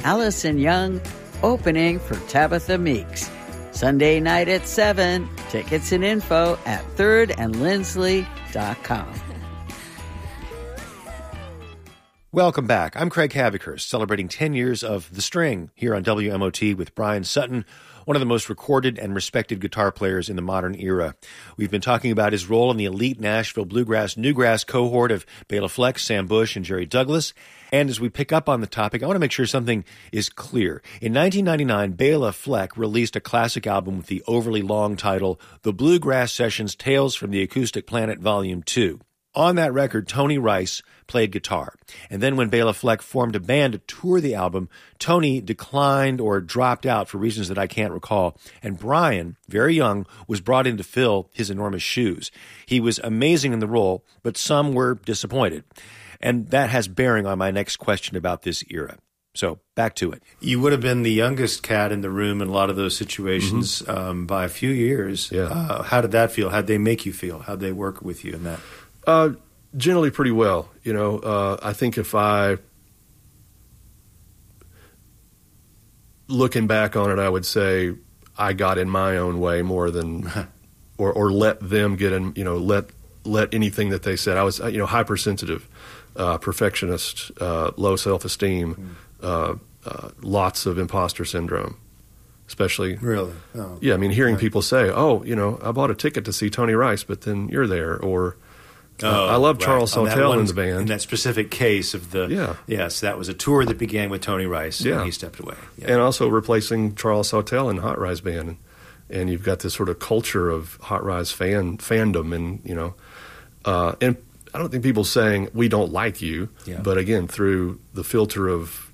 Allison Young opening for Tabitha Meeks. Sunday night at 7. Tickets and info at thirdandlindsley.com. Welcome back. I'm Craig Havikhurst, celebrating 10 years of The String here on WMOT with Brian Sutton, one of the most recorded and respected guitar players in the modern era. We've been talking about his role in the elite Nashville Bluegrass Newgrass cohort of Bela Fleck, Sam Bush, and Jerry Douglas. And as we pick up on the topic, I want to make sure something is clear. In 1999, Bela Fleck released a classic album with the overly long title, The Bluegrass Sessions Tales from the Acoustic Planet Volume 2. On that record, Tony Rice played guitar. And then when Bela Fleck formed a band to tour the album, Tony declined or dropped out for reasons that I can't recall. And Brian, very young, was brought in to fill his enormous shoes. He was amazing in the role, but some were disappointed. And that has bearing on my next question about this era. So back to it. You would have been the youngest cat in the room in a lot of those situations by a few years. Yeah. How did that feel? How'd they make you feel? How'd they work with you in that? Generally pretty well. I think if looking back on it, I would say I got in my own way more than, or let them get in, let anything that they said. I was, hypersensitive, perfectionist, low self-esteem, lots of imposter syndrome, especially. Really? Oh. Yeah, I mean, hearing people say, I bought a ticket to see Tony Rice, but then you're there, or I love Charles Sawtelle in the band. In that specific case of yes, that was a tour that began with Tony Rice, and he stepped away. Yeah. And also replacing Charles Sawtelle in Hot Rize Band. And you've got this sort of culture of Hot Rize fandom, and, and I don't think people saying, we don't like you, but again, through the filter of,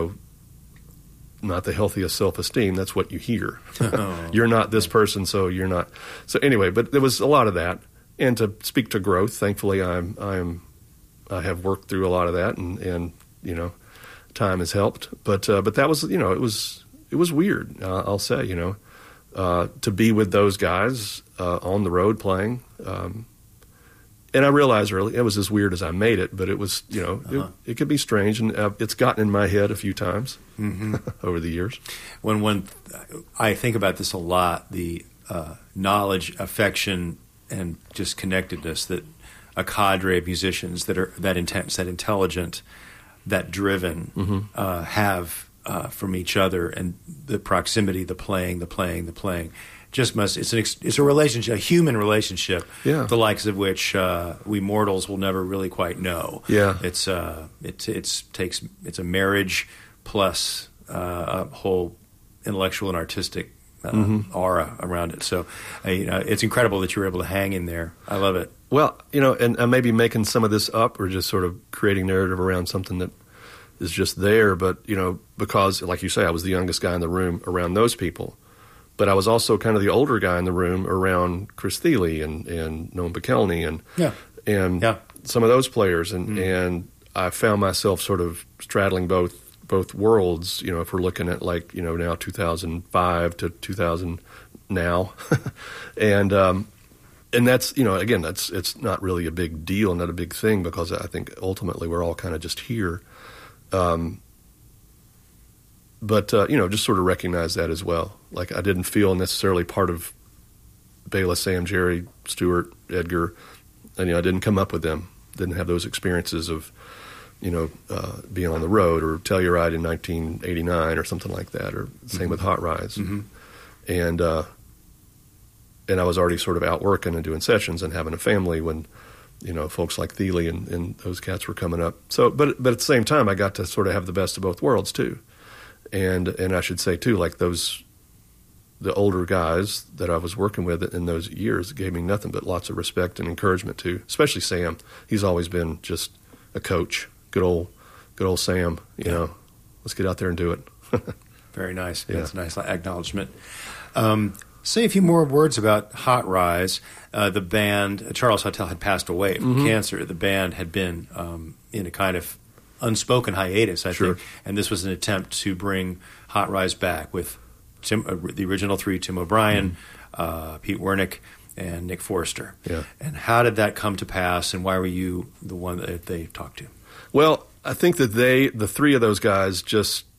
not the healthiest self-esteem, that's what you hear. You're not this person, so you're not. So anyway, but there was a lot of that. And to speak to growth, thankfully, I have worked through a lot of that, and time has helped. But that was, it was weird. I'll say, to be with those guys on the road playing, and I realized early it was as weird as I made it. But it was, it could be strange, and it's gotten in my head a few times over the years. When I think about this a lot, the knowledge, affection, and just connectedness that a cadre of musicians that are that intense, that intelligent, that driven have from each other, and the proximity, the playing, just must. It's a relationship, a human relationship, the likes of which we mortals will never really quite know. Yeah, it's a marriage plus a whole intellectual and artistic aura around it. So, it's incredible that you were able to hang in there. I love it. Well, and I may be making some of this up or just sort of creating narrative around something that is just there. But, because, like you say, I was the youngest guy in the room around those people. But I was also kind of the older guy in the room around Chris Thile and Noam Pikelny and some of those players. And I found myself sort of straddling both worlds, if we're looking at now 2005 to 2000 now. and that's, again, it's not really a big deal, not a big thing, because I think ultimately we're all kind of just here. But just sort of recognize that as well. Like, I didn't feel necessarily part of Bela, Sam, Jerry, Stuart, Edgar, and, I didn't come up with them, didn't have those experiences of, being on the road or Telluride in 1989 or something like that, or same with Hot Rize. And I was already sort of out working and doing sessions and having a family when, folks like Thile and those cats were coming up. So, but at the same time, I got to sort of have the best of both worlds too. And I should say too, like the older guys that I was working with in those years gave me nothing but lots of respect and encouragement too, especially Sam. He's always been just a coach. Good old Sam, let's get out there and do it. Very nice. Yeah. That's a nice acknowledgement. Say a few more words about Hot Rize. The band, Charles Sawtelle had passed away from cancer. The band had been in a kind of unspoken hiatus, I think, and this was an attempt to bring Hot Rize back with the original three, Tim O'Brien, Pete Wernick, and Nick Forster. Yeah. And how did that come to pass, and why were you the one that they talked to? Well, I think that the three of those guys just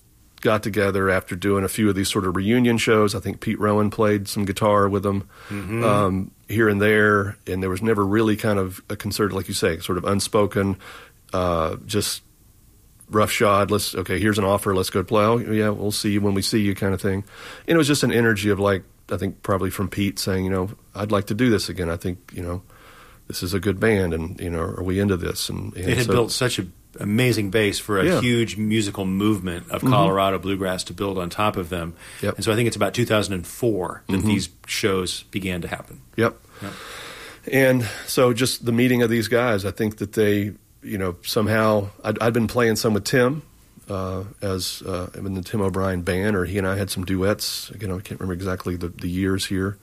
got together after doing a few of these sort of reunion shows. I think Pete Rowan played some guitar with them here and there, and there was never really kind of a concerted, like you say, sort of unspoken, just roughshod. Here's an offer. Let's go play. Oh, yeah, we'll see you when we see you, kind of thing. And it was just an energy of, like, I think probably from Pete saying, I'd like to do this again. I think, this is a good band, and, are we into this? And it had built such an amazing base for a huge musical movement of Colorado bluegrass to build on top of them. Yep. And so I think it's about 2004 that these shows began to happen. Yep. And so just the meeting of these guys, I think that they, somehow, I'd been playing some with Tim as in the Tim O'Brien band, or he and I had some duets. Again, I can't remember exactly the years here.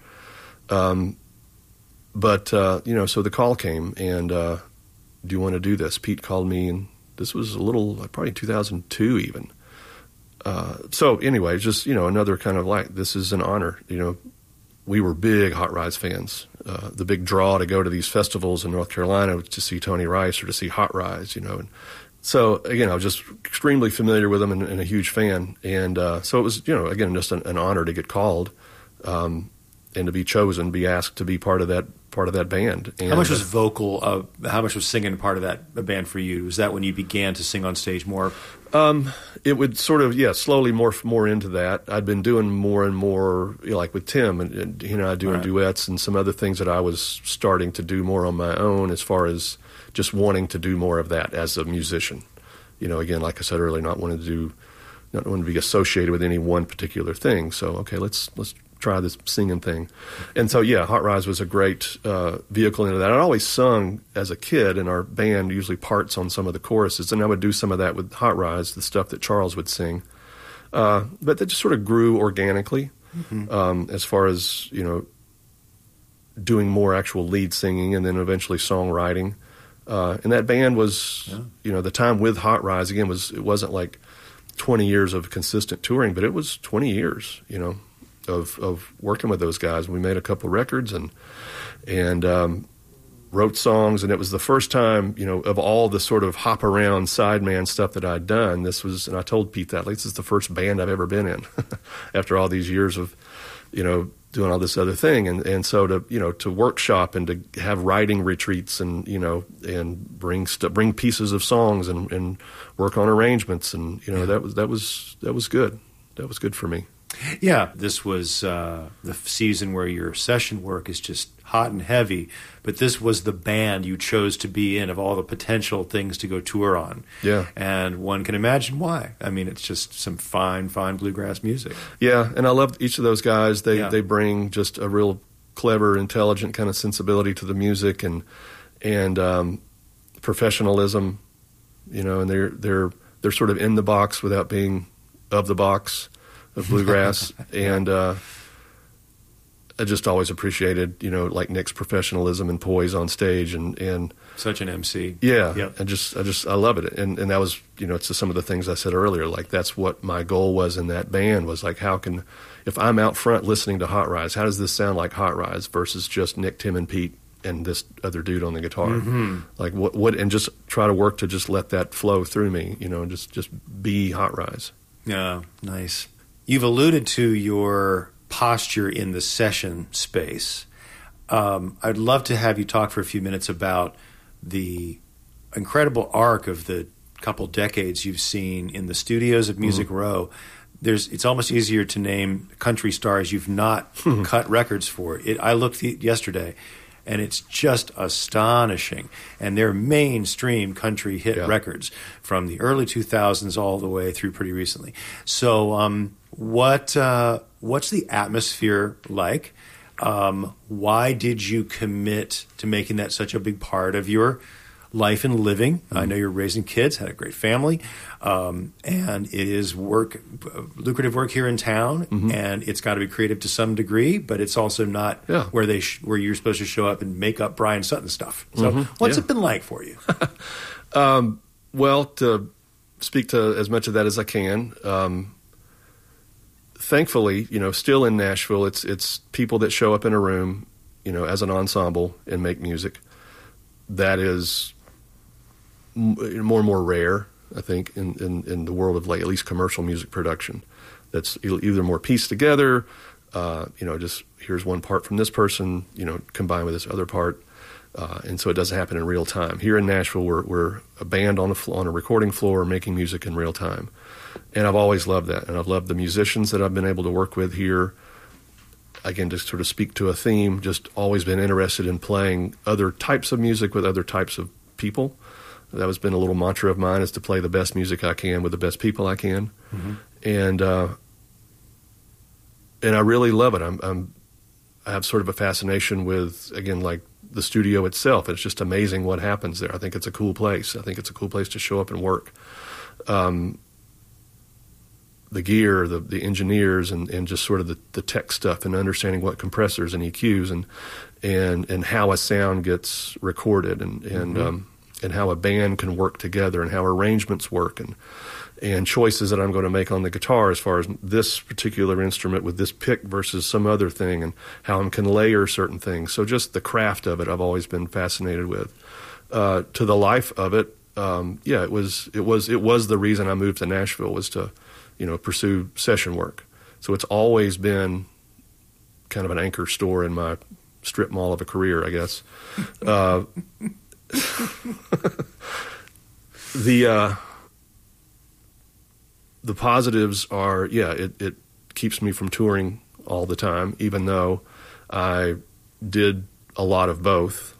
But so the call came, and do you want to do this? Pete called me, and this was probably 2002 even. So anyway, just, another kind of like, this is an honor. We were big Hot Rize fans. The big draw to go to these festivals in North Carolina was to see Tony Rice or to see Hot Rize, And so, again, I was just extremely familiar with them and a huge fan. And so it was, again, just an honor to get called and to be chosen, be asked to be part of that band. And how much was how much was singing part of that band for you? Was that when you began to sing on stage more? It would sort of, slowly morph more into that. I'd been doing more and more, like with Tim, and doing duets and some other things that I was starting to do more on my own, as far as just wanting to do more of that as a musician. Again, like I said earlier, not wanting to be associated with any one particular thing. So, okay, let's try this singing thing. And so, Hot Rize was a great vehicle into that. I'd always sung as a kid in our band, usually parts on some of the choruses, and I would do some of that with Hot Rize, the stuff that Charles would sing. But that just sort of grew organically as far as, doing more actual lead singing and then eventually songwriting. And that band was, the time with Hot Rize, again, it wasn't like 20 years of consistent touring, but it was 20 years, of working with those guys. We made a couple of records and wrote songs, and it was the first time, of all the sort of hop around sideman stuff that I'd done. And I told Pete that, this is the first band I've ever been in after all these years of, doing all this other thing. And so to workshop and to have writing retreats and, and bring pieces of songs and work on arrangements. And, that was good. That was good for me. Yeah, this was the season where your session work is just hot and heavy, but this was the band you chose to be in of all the potential things to go tour on. Yeah. And one can imagine why. I mean, it's just some fine bluegrass music. Yeah, and I love each of those guys. They bring just a real clever, intelligent kind of sensibility to the music and professionalism, and they're sort of in the box without being of the box of bluegrass. And I just always appreciated, like Nick's professionalism and poise on stage and such an MC. Yeah. Yep. I love it. And that was, it's some of the things I said earlier, like that's what my goal was in that band, was like, if I'm out front listening to Hot Rize, how does this sound like Hot Rize versus just Nick, Tim, and Pete and this other dude on the guitar? Like what, and just try to work to just let that flow through me, and just be Hot Rize. Yeah. Nice. You've alluded to your posture in the session space. I'd love to have you talk for a few minutes about the incredible arc of the couple decades you've seen in the studios of Music Row. It's almost easier to name country stars you've not cut records for. I looked yesterday, and it's just astonishing. And they're mainstream country hit records from the early 2000s all the way through pretty recently. So what's the atmosphere like? Why did you commit to making that such a big part of your life and living? I know you're raising kids, had a great family, and it is lucrative work here in town, and it's got to be creative to some degree, but it's also not where you're supposed to show up and make up Brian Sutton stuff. So what's it been like for you? Well, to speak to as much of that as I can, thankfully, still in Nashville, it's people that show up in a room, as an ensemble and make music. That is more and more rare. I think, in the world of like at least commercial music production. That's either more pieced together, just here's one part from this person, combined with this other part. And so it doesn't happen in real time. Here in Nashville, we're a band on a recording floor making music in real time. And I've always loved that. And I've loved the musicians that I've been able to work with here. Again, to sort of speak to a theme, just always been interested in playing other types of music with other types of people. That has been a little mantra of mine, is to play the best music I can with the best people I can. Mm-hmm. And I really love it. I have sort of a fascination with, again, like the studio itself. It's just amazing what happens there. I think it's a cool place. I think it's a cool place to show up and work. The gear, the engineers, and just sort of the tech stuff, and understanding what compressors and EQs and how a sound gets recorded, and how a band can work together, and how arrangements work, and choices that I'm going to make on the guitar as far as this particular instrument with this pick versus some other thing, and how I can layer certain things. So just the craft of it, I've always been fascinated with. To the life of it, it was the reason I moved to Nashville, was to pursue session work. So it's always been kind of an anchor store in my strip mall of a career, I guess. The positives are, it keeps me from touring all the time, even though I did a lot of both,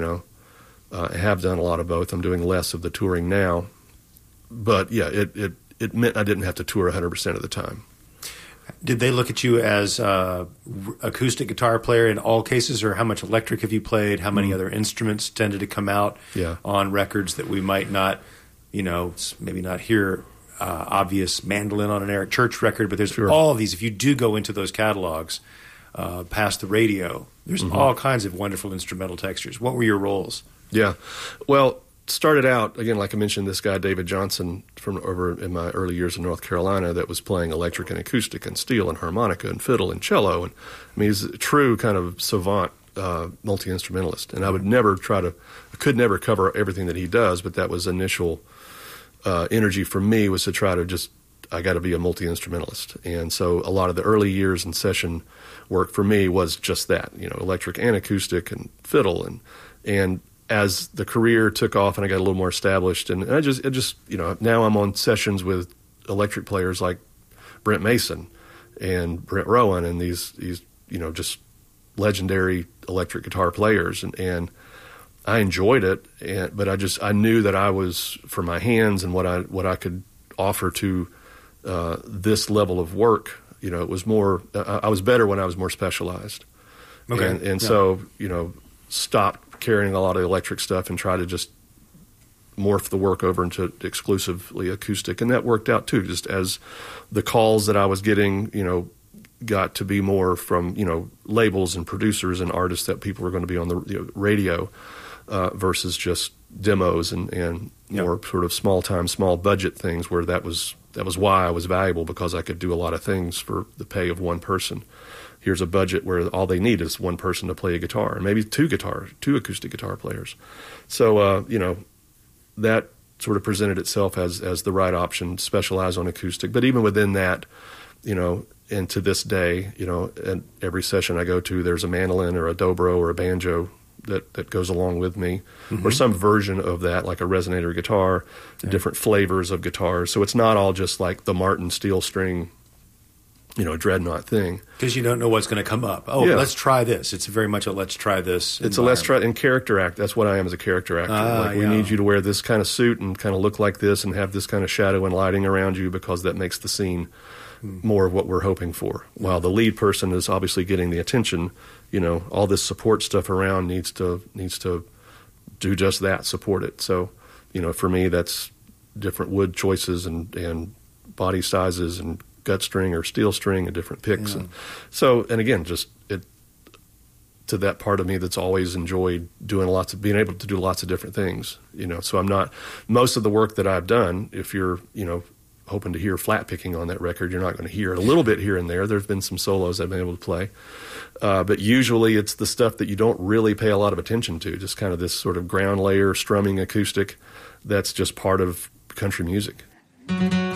I have done a lot of both. I'm doing less of the touring now. But, it meant I didn't have to tour 100% of the time. Did they look at you as a acoustic guitar player in all cases, or how much electric have you played? How many other instruments tended to come out on records that we might not, maybe not hear obvious mandolin on an Eric Church record, but there's all of these. If you do go into those catalogs past the radio, there's all kinds of wonderful instrumental textures. What were your roles? Yeah, well, started out, again, like I mentioned, this guy, David Johnson, from over in my early years in North Carolina, that was playing electric and acoustic and steel and harmonica and fiddle and cello. And I mean, he's a true kind of savant multi-instrumentalist. And I would could never cover everything that he does, but that was initial energy for me, was to try to I got to be a multi-instrumentalist. And so a lot of the early years in session work for me was just that, electric and acoustic and fiddle. And as the career took off and I got a little more established, and I just now I'm on sessions with electric players like Brent Mason and Brent Rowan, and these just legendary electric guitar players, and I enjoyed it, but I knew that I was, for my hands and what I could offer to this level of work, it was more, I was better when I was more specialized. Okay. And so, stopped carrying a lot of electric stuff and try to just morph the work over into exclusively acoustic. And that worked out too, just as the calls that I was getting, got to be more from, labels and producers and artists that people were going to be on the radio versus just demos and more sort of small budget things, where that was why I was valuable, because I could do a lot of things for the pay of one person. Here's a budget where all they need is one person to play a guitar, and maybe two acoustic guitar players. So, that sort of presented itself as the right option, specialize on acoustic. But even within that, and to this day, at every session I go to, there's a mandolin or a dobro or a banjo that goes along with me, or some version of that, like a resonator guitar, different flavors of guitars. So it's not all just like the Martin steel string, dreadnought thing. Because you don't know what's going to come up. Let's try this. It's very much a let's try this. It's a let's try, and character act. That's what I am as a character actor. We need you to wear this kind of suit and kind of look like this and have this kind of shadow and lighting around you, because that makes the scene more of what we're hoping for. While the lead person is obviously getting the attention, all this support stuff around needs to do just that, support it. So, for me, that's different wood choices and body sizes and gut string or steel string and different picks. And so, and again, just to that part of me that's always enjoyed being able to do lots of different things, so I'm not, most of the work that I've done, if you're, hoping to hear flat picking on that record, you're not going to hear it. A little bit here and there. There's been some solos I've been able to play. But usually it's the stuff that you don't really pay a lot of attention to, just kind of this sort of ground layer strumming acoustic that's just part of country music.